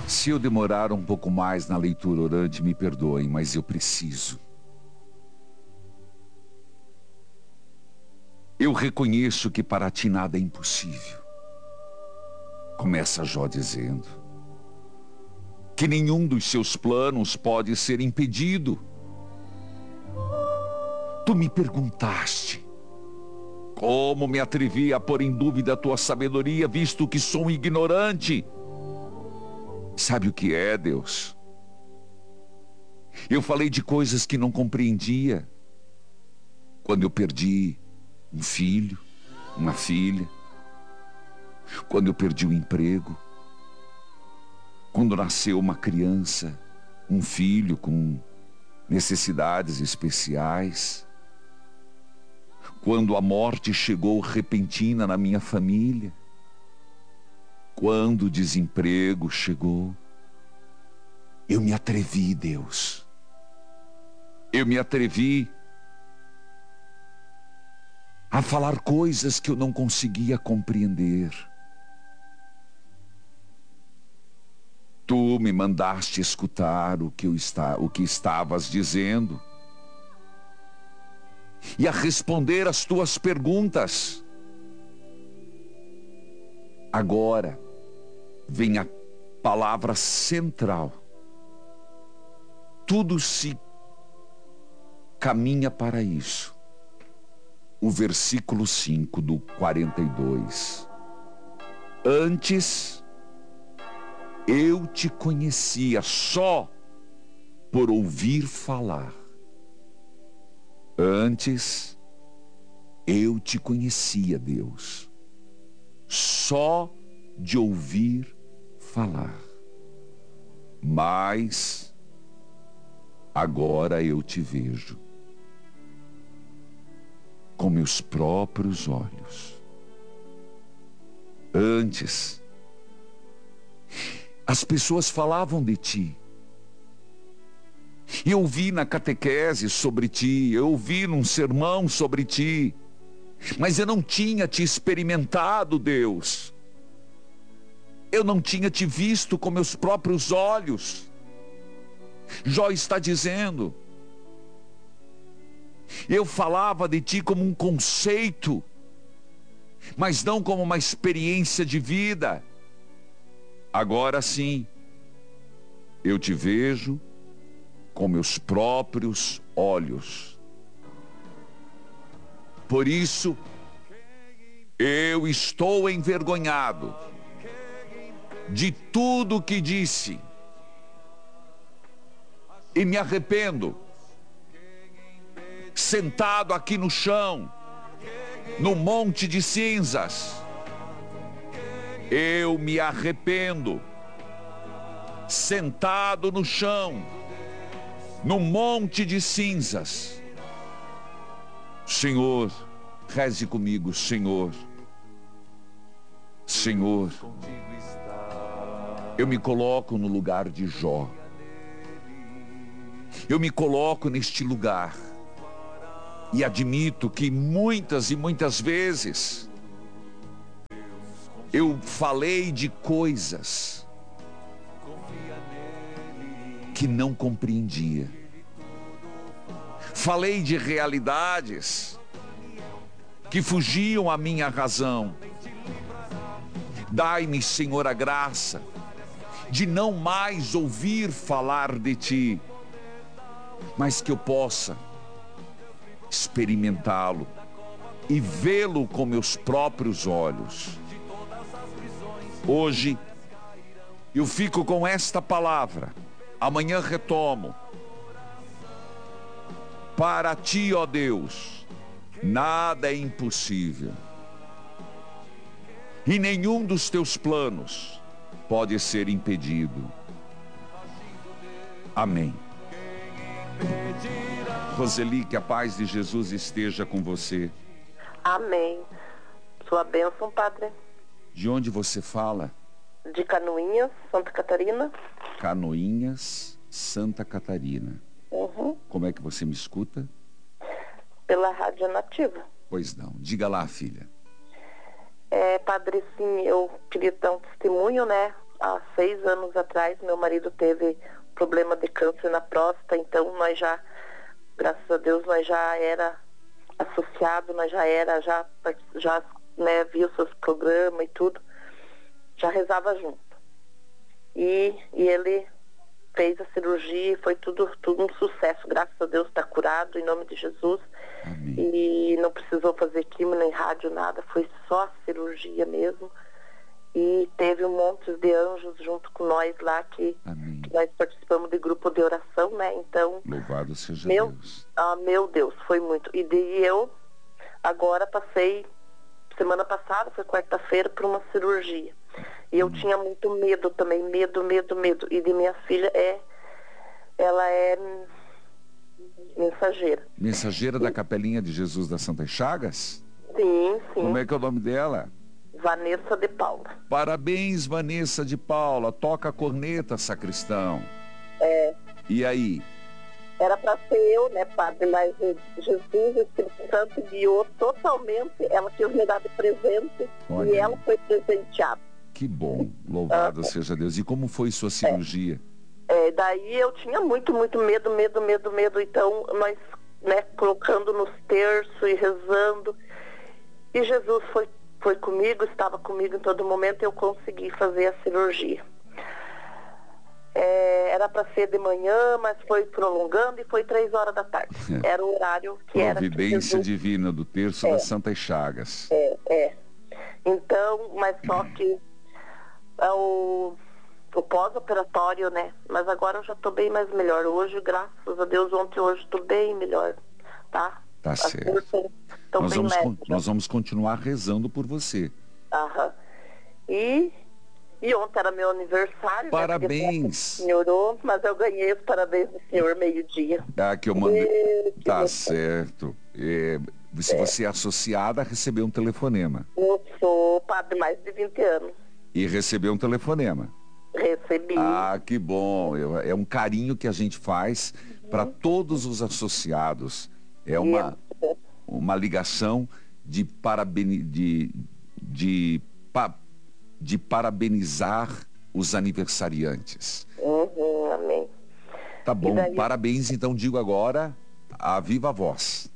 Se eu demorar um pouco mais na leitura orante, me perdoem, mas eu preciso. Eu reconheço que para ti nada é impossível. Começa Jó dizendo que nenhum dos seus planos pode ser impedido. Tu me perguntaste como me atrevi a pôr em dúvida a tua sabedoria, visto que sou um ignorante. Sabe o que é, Deus? Eu falei de coisas que não compreendia. Quando eu perdi um filho, uma filha. Quando eu perdi o emprego. Quando nasceu uma criança, um filho com necessidades especiais. Quando a morte chegou repentina na minha família. Quando o desemprego chegou. Eu me atrevi, Deus. Eu me atrevi a falar coisas que eu não conseguia compreender. Tu me mandaste escutar o que estavas dizendo e a responder as tuas perguntas. Agora vem a palavra central. Tudo se caminha para isso. O versículo 5 do 42. Antes eu te conhecia só por ouvir falar. Antes eu te conhecia, Deus, só de ouvir falar. Mas agora eu te vejo com meus próprios olhos. Antes, as pessoas falavam de ti. Eu ouvi na catequese sobre ti, eu ouvi num sermão sobre ti, mas eu não tinha te experimentado, Deus. Eu não tinha te visto com meus próprios olhos. Jó está dizendo, eu falava de ti como um conceito, mas não como uma experiência de vida. Agora sim, eu te vejo com meus próprios olhos. Por isso, eu estou envergonhado de tudo que disse e me arrependo. Sentado aqui no chão, no monte de cinzas, eu me arrependo. Sentado no chão, no monte de cinzas. Senhor, reze comigo, Senhor. Senhor, eu me coloco no lugar de Jó. Eu me coloco neste lugar e admito que muitas e muitas vezes eu falei de coisas que não compreendia. Falei de realidades que fugiam à minha razão. Dai-me, Senhor, a graça de não mais ouvir falar de ti, mas que eu possa experimentá-lo e vê-lo com meus próprios olhos. Hoje eu fico com esta palavra, amanhã retomo. Para ti, ó Deus, nada é impossível, e nenhum dos teus planos pode ser impedido. Amém. Roseli, que a paz de Jesus esteja com você. Amém. Sua bênção, Padre. De onde você fala? De Canoinhas, Santa Catarina. Canoinhas, Santa Catarina. Uhum. Como é que você me escuta? Pela Rádio Nativa. Pois não. Diga lá, filha. Padre, sim, eu queria dar um testemunho, né? há 6 anos atrás, meu marido teve problema de câncer na próstata, então nós já, graças a Deus, nós já era associado, nós já né, via os seus programas e tudo, já rezava junto. E ele fez a cirurgia e foi tudo um sucesso, graças a Deus está curado, em nome de Jesus. Amém. E não precisou fazer quimio nem rádio, nada, foi só a cirurgia mesmo. E teve um monte de anjos junto com nós lá, que nós participamos de grupo de oração, né? Então, louvado seja Deus. Meu Deus, foi muito. E eu agora passei, semana passada, foi quarta-feira, por uma cirurgia. E eu tinha muito medo também, medo. E de minha filha ela é mensageira. Mensageira da Capelinha de Jesus das Santas Chagas? Sim. Como é que é o nome dela? Vanessa de Paula. Parabéns, Vanessa de Paula. Toca a corneta, sacristão. E aí? Era para ser eu, né, padre? Mas Jesus, o Espírito Santo, guiou totalmente. Ela quis me dar de presente. Olha. E ela foi presenteada. Que bom. Louvado seja Deus. E como foi sua cirurgia? Daí eu tinha muito medo. Então, nós, né, colocando nos terços e rezando. E Jesus foi comigo, estava comigo em todo momento, eu consegui fazer a cirurgia. Era para ser de manhã, mas foi prolongando e foi 3 horas da tarde. Era o horário que era. Providência divina do terço das Santas Chagas. Então, mas só que o pós-operatório, né? Mas agora eu já estou bem mais melhor. Hoje, graças a Deus, hoje estou bem melhor, tá? Tá certo. Nós vamos continuar rezando por você. E ontem era meu aniversário. Parabéns. Né? Melhorou, mas eu ganhei os parabéns do senhor meio-dia. Que eu mandei. Tá certo. Se você é associada, recebeu um telefonema. Eu sou padre há mais de 20 anos. E recebeu um telefonema. Recebi. Que bom. É um carinho que a gente faz para todos os associados. É uma ligação de parabenizar os aniversariantes. Amém. Tá bom, parabéns, então digo agora a viva voz.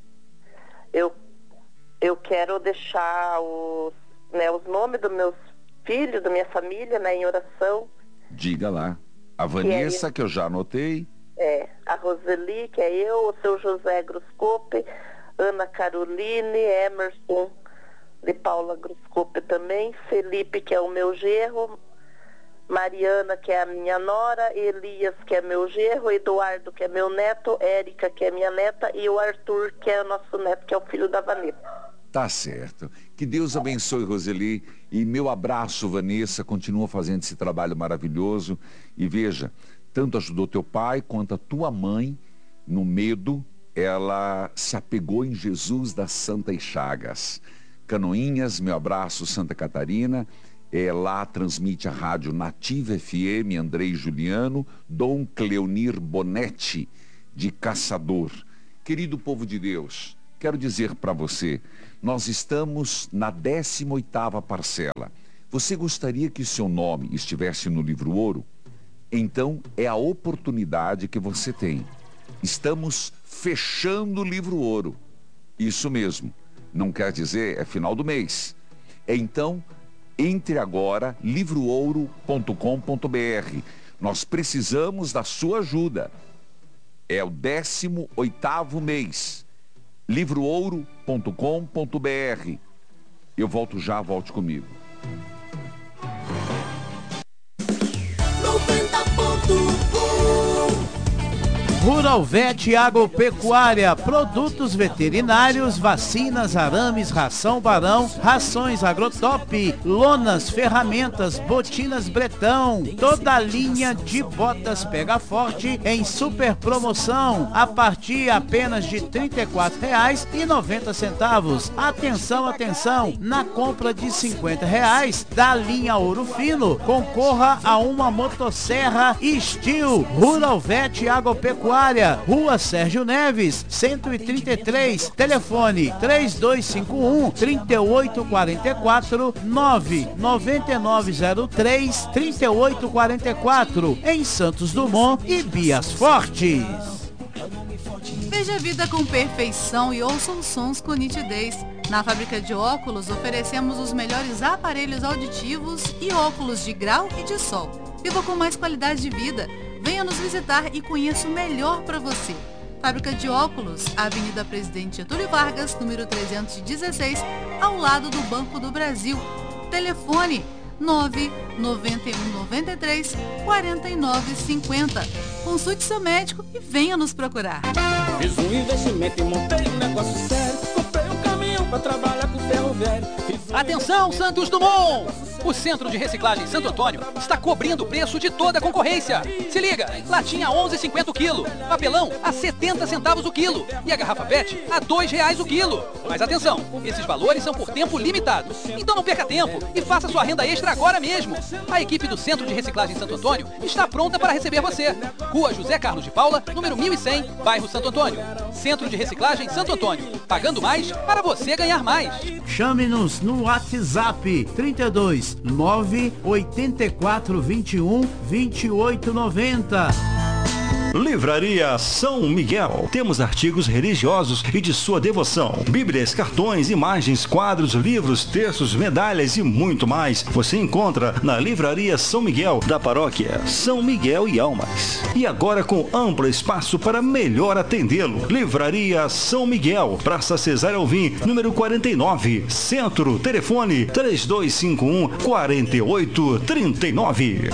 Eu quero deixar os nomes dos meus filhos, da minha família, né, em oração. Diga lá. A Vanessa, que eu já anotei. A Roseli, que é eu, o seu José Gruscope, Ana Caroline, Emerson de Paula Gruscope também, Felipe, que é o meu genro, Mariana, que é a minha nora, Elias, que é meu genro, Eduardo, que é meu neto, Érica, que é minha neta, e o Arthur, que é nosso neto, que é o filho da Vanessa. Tá certo. Que Deus abençoe, Roseli. E meu abraço, Vanessa. Continua fazendo esse trabalho maravilhoso. E veja, tanto ajudou teu pai quanto a tua mãe no medo. Ela se apegou em Jesus das Santas Chagas. Canoinhas, meu abraço, Santa Catarina. Lá transmite a rádio Nativa FM, Andrei Juliano, Dom Cleonir Bonetti, de Caçador. Querido povo de Deus, quero dizer para você, nós estamos na 18ª parcela. Você gostaria que seu nome estivesse no livro ouro? Então é a oportunidade que você tem. Estamos fechando o livro ouro. Isso mesmo. Não quer dizer, é final do mês. Então, entre agora, livroouro.com.br. Nós precisamos da sua ajuda. É o 18º mês. livroouro.com.br. Eu volto já, volte comigo. 90.1 Rural Vet Agropecuária, produtos veterinários, vacinas, arames, ração Barão, rações Agrotop, lonas, ferramentas, botinas Bretão, toda a linha de botas Pega Forte em super promoção, a partir apenas de R$ 34,90. Atenção, atenção, na compra de R$ 50 da linha Ouro Fino, concorra a uma motosserra Steel. Rural Vet Agropecuária, Agropecuária, Rua Sérgio Neves, 133, telefone 3251-3844, 99903-3844, em Santos Dumont e Bias Fortes. Veja a vida com perfeição e ouça os sons com nitidez. Na fábrica de óculos, oferecemos os melhores aparelhos auditivos e óculos de grau e de sol. Viva com mais qualidade de vida. Venha nos visitar e conheça o melhor para você. Fábrica de óculos, Avenida Presidente Getúlio Vargas, número 316, ao lado do Banco do Brasil. Telefone 99193-4950. Consulte seu médico e venha nos procurar. Fiz um investimento e montei um negócio sério. Comprei um caminhão para trabalhar com ferro velho. Atenção, Santos Dumont! O Centro de Reciclagem Santo Antônio está cobrindo o preço de toda a concorrência. Se liga, latinha a 11,50 o quilo, papelão a 70 centavos o quilo e a garrafa PET a R$2 o quilo. Mas atenção, esses valores são por tempo limitado. Então não perca tempo e faça sua renda extra agora mesmo. A equipe do Centro de Reciclagem Santo Antônio está pronta para receber você. Rua José Carlos de Paula, número 1100, bairro Santo Antônio. Centro de Reciclagem Santo Antônio. Pagando mais para você ganhar mais. Chame-nos no WhatsApp 32 984 21 2890. Livraria São Miguel. Temos artigos religiosos e de sua devoção. Bíblias, cartões, imagens, quadros, livros, textos, medalhas e muito mais. Você encontra na Livraria São Miguel, da paróquia São Miguel e Almas. E agora com amplo espaço para melhor atendê-lo. Livraria São Miguel, Praça Cesário Alvim, número 49, Centro. Telefone 3251-4839.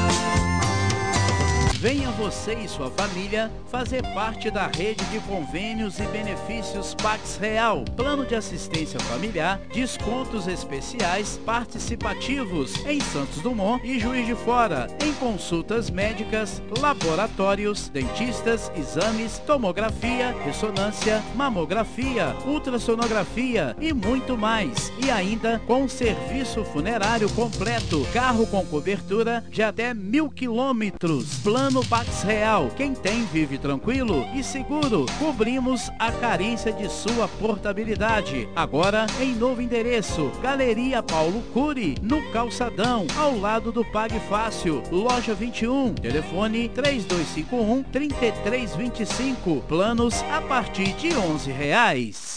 Venha você e sua família fazer parte da rede de convênios e benefícios Pax Real. Plano de assistência familiar, descontos especiais participativos em Santos Dumont e Juiz de Fora, em consultas médicas, laboratórios, dentistas, exames, tomografia, ressonância, mamografia, ultrassonografia e muito mais. E ainda com serviço funerário completo, carro com cobertura de até 1000 quilômetros. Plano Pax Real. Quem tem vive tranquilo e seguro. Cobrimos a carência de sua portabilidade. Agora em novo endereço, Galeria Paulo Cury, no Calçadão, ao lado do Pague Fácil, loja 21. Telefone 3251-3325. Planos a partir de R$11.